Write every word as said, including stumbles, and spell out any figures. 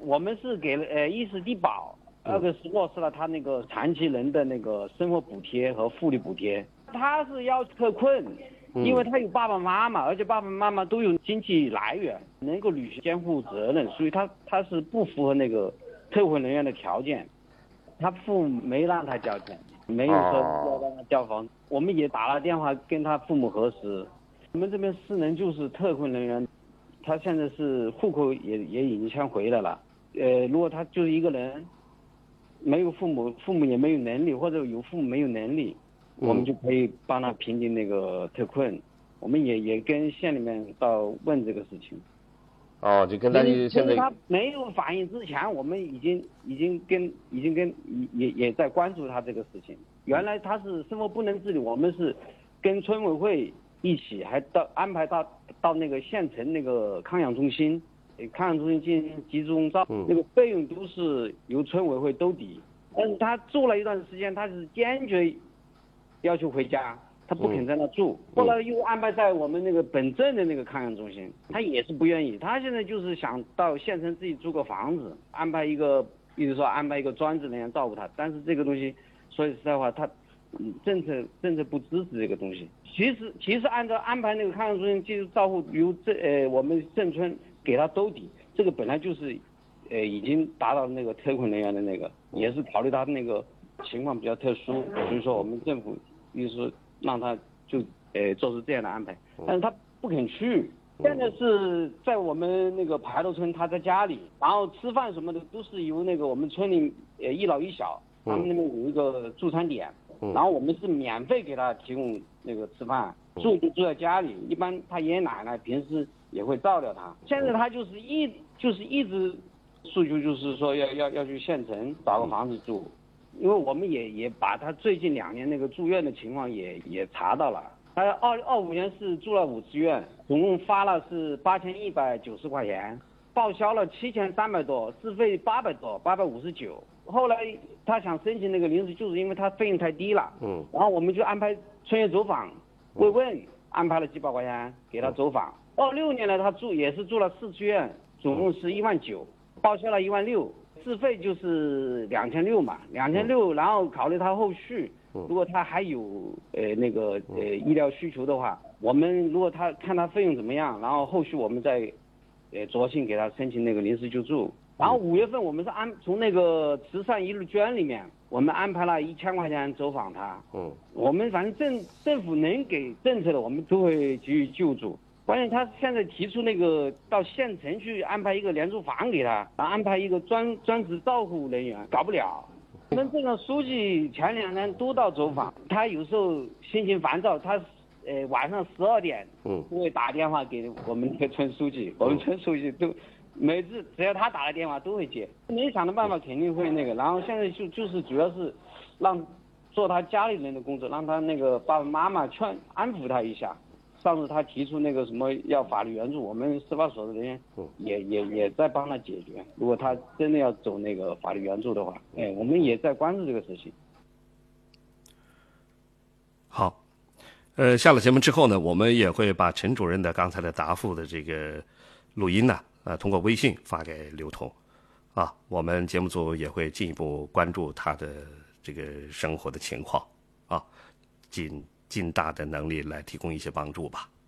我们是给了呃一是低保，二个是落实了他那个残疾人的那个生活补贴和福利补贴。他是要特困，因为他有爸爸妈妈，而且爸爸妈妈都有经济来源，能够履行监护责任，所以他他是不符合那个特困人员的条件。他父母没让他交钱，没有说要让他交房。我们也打了电话跟他父母核实，我们这边失能就是特困人员，他现在是户口也也已经迁回来了。呃，如果他就是一个人，没有父母，父母也没有能力，或者有父母没有能力，我们就可以帮他评定那个特困。我们也也跟县里面到问这个事情。 哦，就跟他现在他没有反映之前，我们已经已经跟已经跟也也在关注他这个事情。原来他是生活不能自理，我们是跟村委会一起，还到安排到到那个县城那个康养中心，康养中心进行集中照， 嗯、 那个费用都是由村委会兜底。但是他住了一段时间，他是坚决要求回家。他不肯在那住，后来又安排在我们那个本镇的那个康养中心，他也是不愿意。他现在就是想到县城自己租个房子，安排一个，比如说安排一个专职人员照顾他。但是这个东西，说句实在话，他，嗯，政策政策不支持这个东西。其实其实按照安排那个康养中心继续照顾，由这呃我们镇村给他兜底，这个本来就是，呃已经达到那个特困人员的那个，也是考虑他的那个情况比较特殊，所以说我们政府就是让他就呃做出这样的安排，但是他不肯去。现在是在我们那个排头村，他在家里，然后吃饭什么的都是由那个我们村里呃一老一小，他们那边有一个助餐点，然后我们是免费给他提供那个吃饭，住就住在家里。一般他爷爷奶奶平时也会照料他。现在他就是一就是一直诉求就是说要要要去县城找个房子住。因为我们也也把他最近两年那个住院的情况也也查到了，他二二五年是住了五次院，总共发了是八千一百九十块钱，报销了七千三百多，自费八百多，八百五十九。后来他想申请那个临时，就是因为他费用太低了，嗯，然后我们就安排村业走访慰问，安排了几百块钱给他走访。二六年呢，他住也是住了四次院，总共是一万九，报销了一万六。自费就是两千六嘛，两千六，然后考虑他后续，如果他还有呃那个呃医疗需求的话，我们如果他看他费用怎么样，然后后续我们再呃酌情给他申请那个临时救助。然后五月份我们是安从那个慈善一路捐里面，我们安排了一千块钱走访他。嗯，我们反正政政府能给政策的，我们都会给予救助。关键他现在提出那个到县城去安排一个廉租房给他，然后安排一个专专职照护人员，搞不了。我们这个书记前两天都到走访，他有时候心情烦躁，他呃晚上十二点嗯会打电话给我们那个村书记，我们村书记都每次只要他打个电话都会接，没想的办法肯定会那个。然后现在就就是主要是让做他家里人的工作，让他那个爸爸妈妈劝安抚他一下。上次他提出那个什么要法律援助，我们司法所的人员也也也在帮他解决。如果他真的要走那个法律援助的话，哎，我们也在关注这个事情。 好，呃，下了节目之后呢，我们也会把陈主任的刚才的答复的这个录音呢，呃，通过微信发给刘彤，啊，我们节目组也会进一步关注他的这个生活的情况，啊，尽尽大的能力来提供一些帮助吧。